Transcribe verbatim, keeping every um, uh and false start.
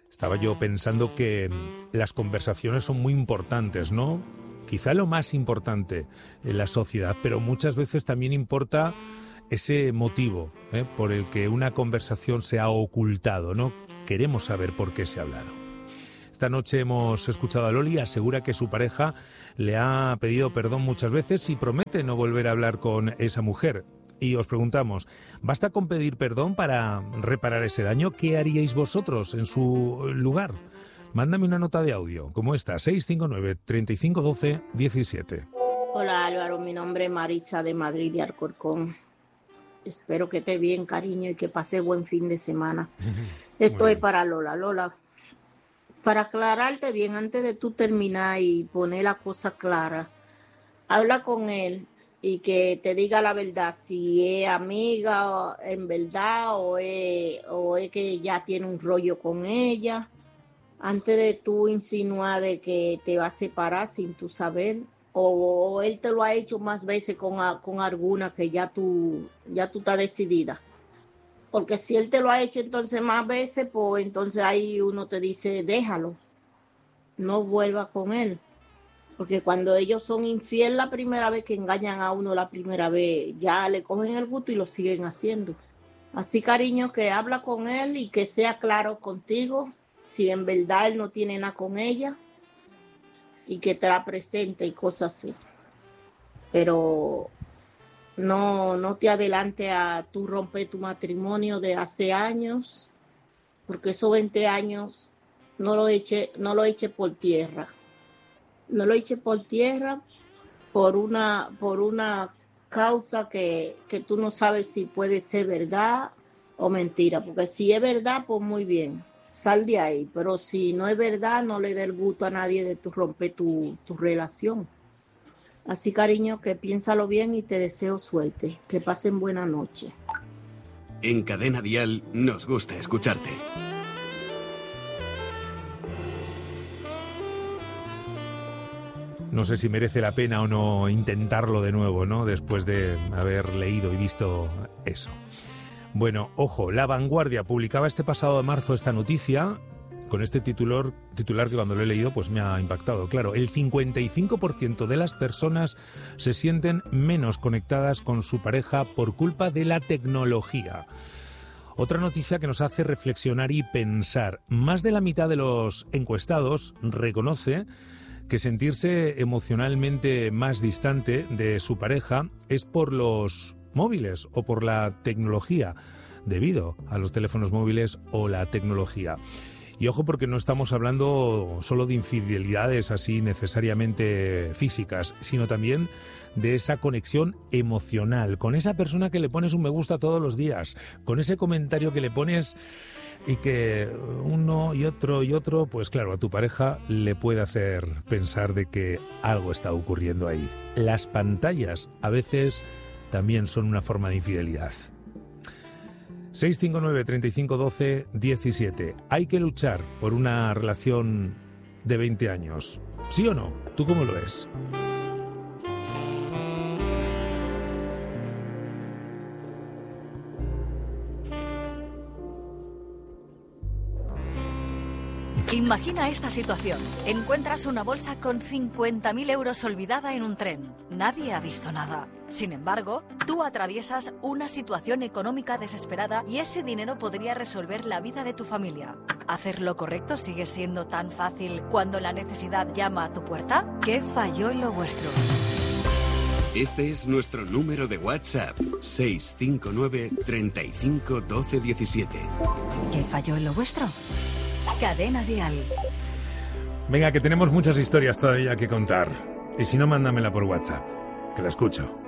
Estaba yo pensando que las conversaciones son muy importantes, ¿no? Quizá lo más importante en la sociedad, pero muchas veces también importa ese motivo, ¿eh? por el que una conversación se ha ocultado, ¿no? Queremos saber por qué se ha hablado. Esta noche hemos escuchado a Loli, asegura que su pareja le ha pedido perdón muchas veces y promete no volver a hablar con esa mujer. Y os preguntamos, ¿basta con pedir perdón para reparar ese daño? ¿Qué haríais vosotros en su lugar? Mándame una nota de audio, como esta, seis cinco nueve, treinta y cinco doce, diecisiete. Hola Álvaro, mi nombre es Marisa de Madrid de Alcorcón. Espero que esté bien, cariño, y que pase buen fin de semana. Esto es para Lola. Lola, para aclararte bien, antes de tú terminar y poner la cosa clara, habla con él y que te diga la verdad, si es amiga en verdad o es, o es que ya tiene un rollo con ella, antes de tú insinuar de que te va a separar sin tú saber, o, o él te lo ha hecho más veces con, con alguna que ya tú, ya tú estás decidida. Porque si él te lo ha hecho entonces más veces, pues entonces ahí uno te dice, déjalo, no vuelva con él. Porque cuando ellos son infieles la primera vez, que engañan a uno la primera vez, ya le cogen el gusto y lo siguen haciendo. Así, cariño, que habla con él y que sea claro contigo, si en verdad él no tiene nada con ella, y que te la presente y cosas así. Pero no, no te adelante a tú romper tu matrimonio de hace años, porque esos veinte años no lo eche, no lo eche por tierra. No lo eche por tierra por una, por una causa que, que tú no sabes si puede ser verdad o mentira. Porque si es verdad, pues muy bien, sal de ahí. Pero si no es verdad, no le dé el gusto a nadie de tu romper tu, tu relación. Así, cariño, que piénsalo bien y te deseo suerte. Que pasen buena noche. En Cadena Dial nos gusta escucharte. No sé si merece la pena o no intentarlo de nuevo, ¿no? Después de haber leído y visto eso. Bueno, ojo, La Vanguardia publicaba este pasado de marzo esta noticia con este titular, titular que cuando lo he leído pues me ha impactado. Claro, el cincuenta y cinco por ciento de las personas se sienten menos conectadas con su pareja por culpa de la tecnología. Otra noticia que nos hace reflexionar y pensar. Más de la mitad de los encuestados reconoce que sentirse emocionalmente más distante de su pareja es por los móviles o por la tecnología, debido a los teléfonos móviles o la tecnología. Y ojo, porque no estamos hablando solo de infidelidades así necesariamente físicas, sino también de esa conexión emocional, con esa persona que le pones un me gusta todos los días, con ese comentario que le pones y que uno y otro y otro, pues claro, a tu pareja le puede hacer pensar de que algo está ocurriendo ahí. Las pantallas a veces también son una forma de infidelidad. seis cinco nueve, treinta y cinco doce, diecisiete. ¿Hay que luchar por una relación de veinte años? ¿Sí o no? ¿Tú cómo lo ves? Imagina esta situación. Encuentras una bolsa con cincuenta mil euros olvidada en un tren. Nadie ha visto nada. Sin embargo, tú atraviesas una situación económica desesperada y ese dinero podría resolver la vida de tu familia. ¿Hacer lo correcto sigue siendo tan fácil cuando la necesidad llama a tu puerta? ¿Qué falló en lo vuestro? Este es nuestro número de WhatsApp, seis cinco nueve, treinta y cinco, doce, diecisiete. ¿Qué falló en lo vuestro? Cadena Dial. Venga, que tenemos muchas historias todavía que contar. Y si no, mándamela por WhatsApp, que la escucho.